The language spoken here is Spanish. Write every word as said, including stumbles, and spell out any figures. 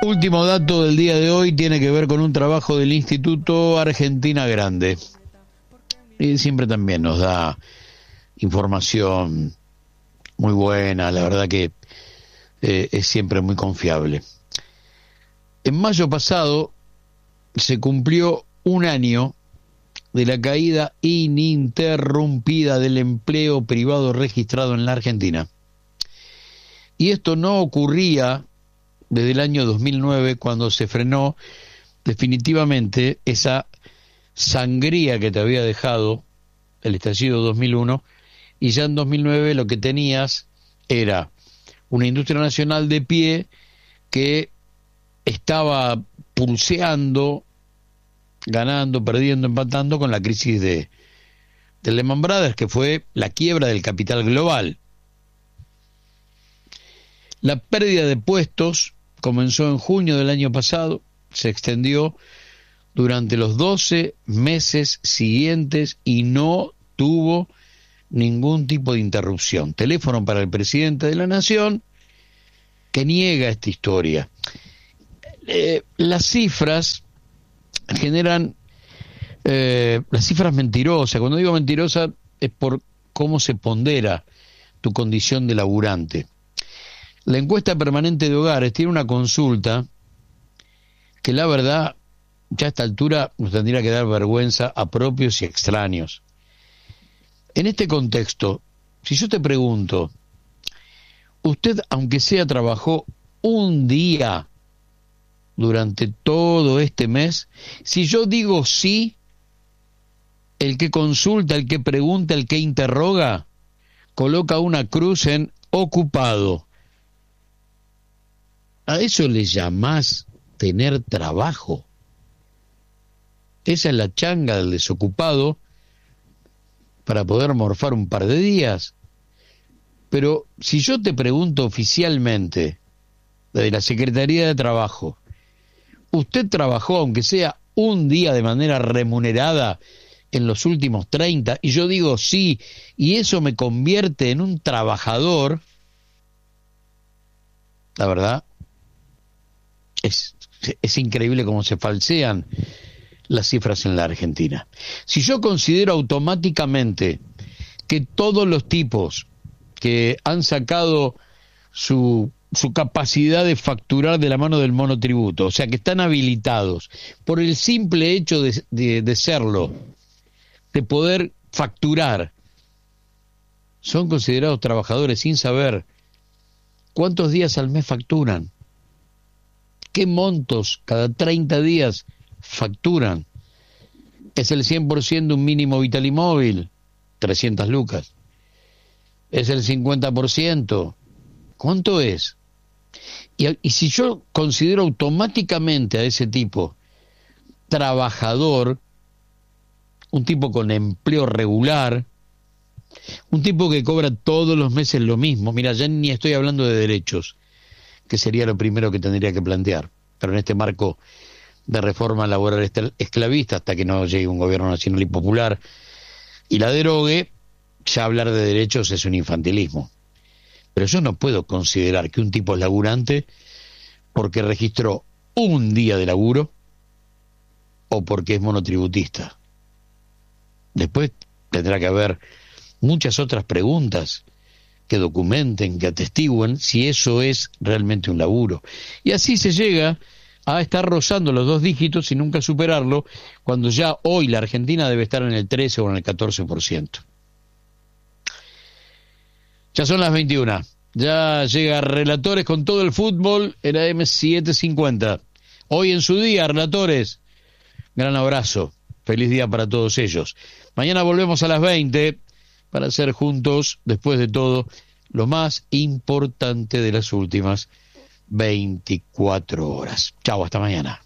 Último dato del día de hoy tiene que ver con un trabajo del Instituto Argentina Grande. Y siempre también nos da información muy buena, la verdad que eh, es siempre muy confiable. En mayo pasado se cumplió un año de la caída ininterrumpida del empleo privado registrado en la Argentina. Y esto no ocurría desde el año dos mil nueve, cuando se frenó definitivamente esa sangría que te había dejado el estallido dos mil uno, y ya en dos mil nueve lo que tenías era una industria nacional de pie que estaba pulseando, ganando, perdiendo, empatando con la crisis de, de Lehman Brothers, que fue la quiebra del capital global. La pérdida de puestos comenzó en junio del año pasado, se extendió durante los doce meses siguientes y no tuvo ningún tipo de interrupción. Teléfono para el presidente de la Nación, que niega esta historia. Eh, las cifras generan, eh, las cifras mentirosas. Cuando digo mentirosa es por cómo se pondera tu condición de laburante. La encuesta permanente de hogares tiene una consulta que la verdad ya a esta altura nos tendría que dar vergüenza a propios y extraños. En este contexto, si yo te pregunto, usted aunque sea trabajó un día durante todo este mes, si yo digo sí, el que consulta, el que pregunta, el que interroga, coloca una cruz en ocupado. ¿A eso le llamás tener trabajo? Esa es la changa del desocupado para poder morfar un par de días. Pero si yo te pregunto oficialmente, desde la Secretaría de Trabajo, ¿usted trabajó, aunque sea un día de manera remunerada en los últimos treinta? Y yo digo sí, y eso me convierte en un trabajador. La verdad, es, es increíble cómo se falsean las cifras en la Argentina. Si yo considero automáticamente que todos los tipos que han sacado su, su capacidad de facturar de la mano del monotributo, o sea, que están habilitados por el simple hecho de, de, de serlo, de poder facturar, son considerados trabajadores sin saber cuántos días al mes facturan, qué montos cada treinta días facturan. ¿Es el cien por ciento un mínimo vital y móvil? trescientas lucas. ¿Es el cincuenta por ciento? ¿Cuánto es? Y, y si yo considero automáticamente a ese tipo trabajador, un tipo con empleo regular, un tipo que cobra todos los meses lo mismo, mira, ya ni estoy hablando de derechos, que sería lo primero que tendría que plantear, pero en este marco de reforma laboral esclavista, hasta que no llegue un gobierno nacional y popular y la derogue, ya hablar de derechos es un infantilismo. Pero yo no puedo considerar que un tipo es laburante porque registró un día de laburo o porque es monotributista. Después tendrá que haber muchas otras preguntas que documenten, que atestiguen si eso es realmente un laburo. Y así se llega a estar rozando los dos dígitos y nunca superarlo, cuando ya hoy la Argentina debe estar en el trece o en el catorce por ciento. Ya son las veintiuna. Ya llega Relatores con todo el fútbol en A M setecientos cincuenta. Hoy en su día, Relatores. Gran abrazo. Feliz día para todos ellos. Mañana volvemos a las veinte para hacer juntos, después de todo, lo más importante de las últimas veinticuatro horas. Chau, hasta mañana.